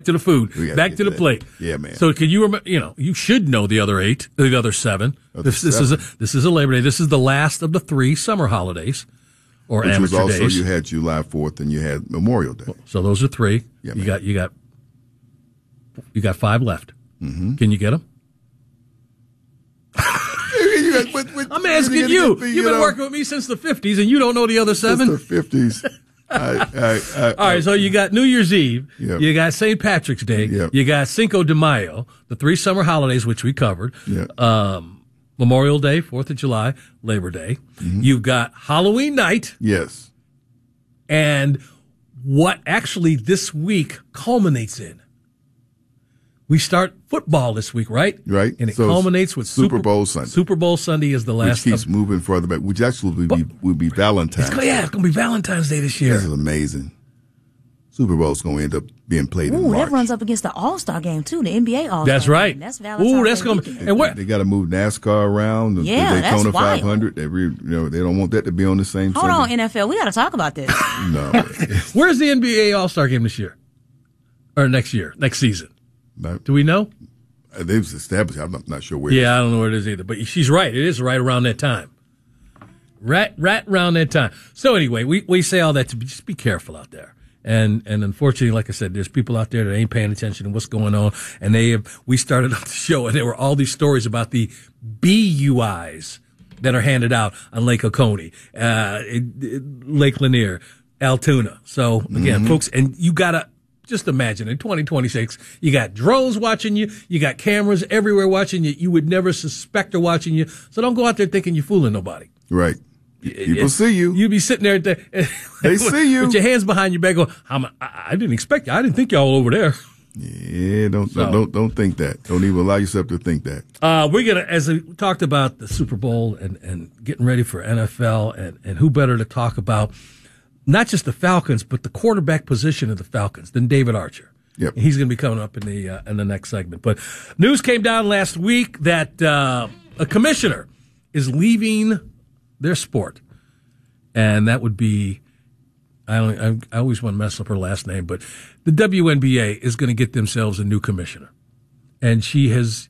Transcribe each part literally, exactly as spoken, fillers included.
to the food, back to the that. plate. Yeah, man. So can you remember? You know, you should know the other eight, the other seven. Other this this seven. is a, this is a Labor Day. This is the last of the three summer holidays or Which amateur was also days. you had July fourth and you had Memorial Day. So those are three. Yeah, you man. got you got you got five left. Mm-hmm. Can you get them? You got- what- what- I'm what asking are gonna you. get me, You've been know? working with me since the fifties, and you don't know the other Since seven. the fifties. I, I, I, All right, so you got New Year's Eve, Yep. you got Saint Patrick's Day, Yep. you got Cinco de Mayo, the three summer holidays, which we covered, Yep. um, Memorial Day, Fourth of July, Labor Day. Mm-hmm. You've got Halloween night, yes. and what actually this week culminates in. We start football this week, right? Right. And it So culminates with Super Bowl Sunday. Super Bowl Sunday is the Which last. keeps of, moving further back, which actually would be, would be Valentine's. it's, yeah, it's going to be Valentine's Day this year. This is amazing. Super Bowl's going to end up being played in Ooh, March. that runs up against the All-Star game, too, the N B A All-Star That's right. game. That's Valentine's Ooh, that's Day going weekend. to. And what? They got to move NASCAR around. The, Yeah, the that's Daytona wild. five hundred. They, re, you know, they don't want that to be on the same Hold Sunday. on, N F L. We got to talk about this. No. Where's the N B A All-Star game this year? Or next year, next season? Not- Do we know? They've established. I'm not, not sure where. Yeah, I don't know where it is either. But she's right. It is right around that time. Right, right around that time. So anyway, we, we say all that to be, just be careful out there. And and unfortunately, like I said, there's people out there that ain't paying attention to what's going on. And they have, we started up the show, and there were all these stories about the B U Is that are handed out on Lake Oconee, uh, it- it- Lake Lanier, Altoona. So again, Mm-hmm. folks, and you gotta. Just imagine in twenty twenty-six, you got drones watching you, you got cameras everywhere watching you. You would never suspect they're watching you. So don't go out there thinking you're fooling nobody. Right. People It- see you. You'd be sitting there. At the, They see you. with your hands behind your back. Going, I'm, I, I didn't expect you. I didn't think y'all over there. Yeah, don't So- don't don't think that. Don't even allow yourself to think that. Uh, we're gonna, as we talked about the Super Bowl and, and getting ready for N F L, and, and who better to talk about not just the Falcons, but the quarterback position of the Falcons than David Archer. Yep. He's going to be coming up in the uh, in the next segment. But news came down last week that uh, a commissioner is leaving their sport, and that would be I don't I, I always want to mess up her last name, but the W N B A is going to get themselves a new commissioner, and she has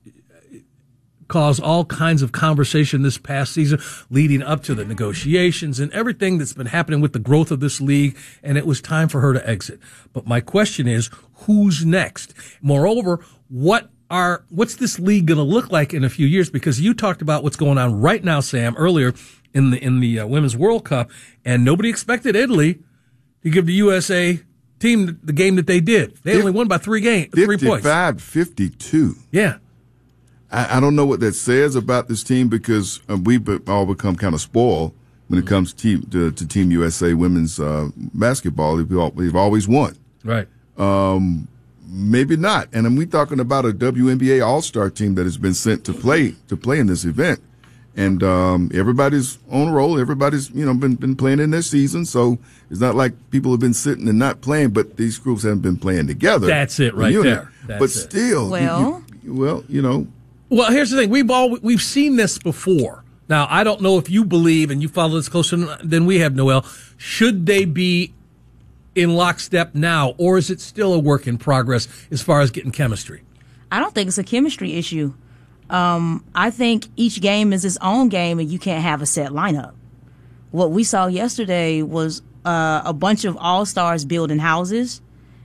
caused all kinds of conversation this past season leading up to the negotiations and everything that's been happening with the growth of this league, and it was time for her to exit. But my question is, who's next? Moreover, what are what's this league going to look like in a few years? Because you talked about what's going on right now, Sam, earlier in the in the uh, Women's World Cup, and nobody expected Italy to give the U S A team the game that they did. They only won by three games, three points. fifty-five fifty-two. Yeah. I, I don't know what that says about this team because uh, we've be- all become kind of spoiled when it comes to team, to, to Team U S A women's uh, basketball. They've, all, they've always won. Right. Um, maybe not. And we're talking about a W N B A All-Star team that has been sent to play to play in this event. And um, everybody's on a roll. Everybody's, you know, been been playing in their season. So it's not like people have been sitting and not playing, but these groups haven't been playing together. That's it right Unit. there. That's but it. still, you- Well- you, well, you know, Well, here's the thing. We've all we've seen this before. Now, I don't know if you believe and you follow this closer than we have, Noel. Should they be in lockstep now, or is it still a work in progress as far as getting chemistry? I don't think it's a chemistry issue. Um, I think each game is its own game, and you can't have a set lineup. What we saw yesterday was uh, a bunch of all-stars building houses,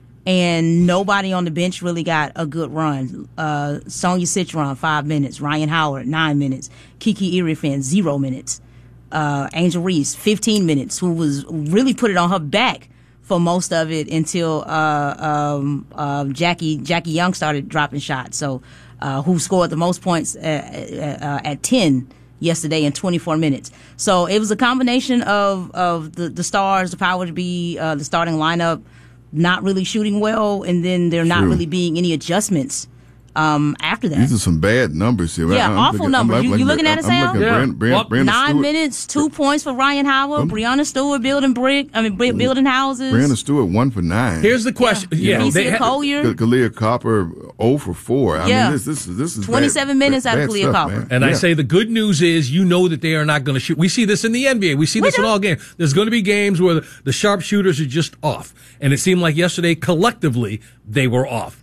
and nobody on the bench really got a good run. Uh, Sonia Citron, five minutes. Ryan Howard, nine minutes. Kiki Irifan, zero minutes. Uh, Angel Reese, fifteen minutes, who was really put it on her back for most of it until uh, um, uh, Jackie Jackie Young started dropping shots. So, uh, who scored the most points at, uh, at ten yesterday in twenty-four minutes. So it was a combination of of the, the stars, the power to be uh, the starting lineup, not really shooting well, and then there not True. really being any adjustments um, after that. these are some bad numbers here. Yeah, I'm awful looking- numbers. I'm You- like- you looking at it, I'm Sam? looking at Yeah. Brand, Brand, Well, Brandon Nine Stewart. minutes, two points for Ryan Howard. Brianna Stewart building brick. I mean, bu- building houses. Brandon Stewart, one for nine. Here's the question. Yeah, Yeah, Felicia they ha- Collier. Ka- Kalia Copper, zero for four. I Yeah. mean, this, this, is- this is twenty-seven bad, minutes bad, out of bad Kalia stuff, Copper. man. And I Yeah. say the good news is you know that they are not going to shoot. We see this in the N B A. We see We this in do. all games. There's going to be games where the, the sharpshooters are just off. And it seemed like yesterday, collectively, they were off.